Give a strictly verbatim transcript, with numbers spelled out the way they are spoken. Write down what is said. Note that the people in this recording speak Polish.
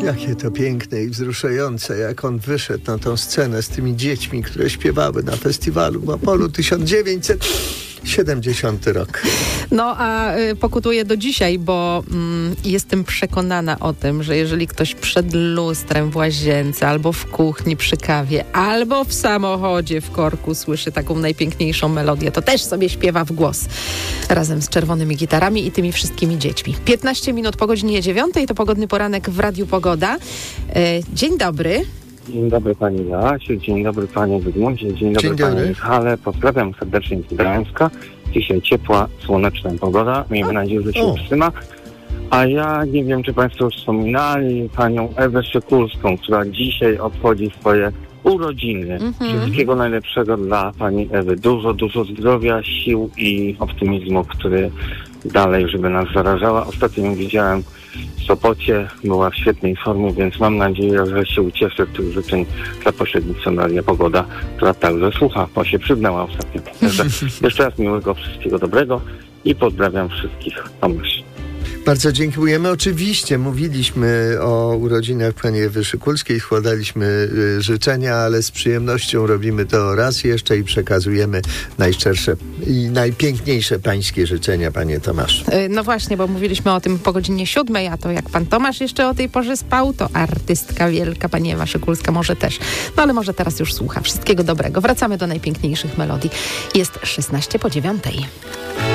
Jakie to piękne i wzruszające, jak on wyszedł na tą scenę z tymi dziećmi, które śpiewały na festiwalu w Opolu tysiąc dziewięćset siedemdziesiąty rok. No a y, pokutuję do dzisiaj, bo mm, jestem przekonana o tym, że jeżeli ktoś przed lustrem w łazience, albo w kuchni przy kawie, albo w samochodzie w korku słyszy taką najpiękniejszą melodię, to też sobie śpiewa w głos razem z czerwonymi gitarami i tymi wszystkimi dziećmi. piętnaście minut po godzinie dziewiątej to pogodny poranek w Radiu Pogoda. Y, dzień dobry. Dzień dobry Pani Joasiu, dzień dobry Panie Zygmuncie, dzień dobry, Dzień dobry. Panie Michale. Pozdrawiam serdecznie z Gdańska. Dzisiaj ciepła, słoneczna pogoda. Miejmy nadzieję, że się O. utrzyma. A ja nie wiem, czy Państwo już wspominali Panią Ewę Szykulską, która dzisiaj obchodzi swoje urodziny. Mhm. Wszystkiego najlepszego dla Pani Ewy. Dużo, dużo zdrowia, sił i optymizmu, który dalej, żeby nas zarażała. Ostatnio ją widziałem w Sopocie, była w świetnej formie, więc mam nadzieję, że się ucieszę tych życzeń za pośrednictwem Radia Pogoda, która także słucha, bo się przyznała ostatnio. Także jeszcze raz miłego, wszystkiego dobrego i pozdrawiam wszystkich. Tomasz. Bardzo dziękujemy. Oczywiście mówiliśmy o urodzinach pani Ewy Szykulskiej, składaliśmy y, życzenia, ale z przyjemnością robimy to raz jeszcze i przekazujemy najszczersze i najpiękniejsze pańskie życzenia, panie Tomaszu. Y, no właśnie, bo mówiliśmy o tym po godzinie siódmej, a to jak pan Tomasz jeszcze o tej porze spał, to artystka wielka, pani Ewa Szykulska może też. No ale może teraz już słucha. Wszystkiego dobrego. Wracamy do najpiękniejszych melodii. Jest szesnaście po dziewiątej.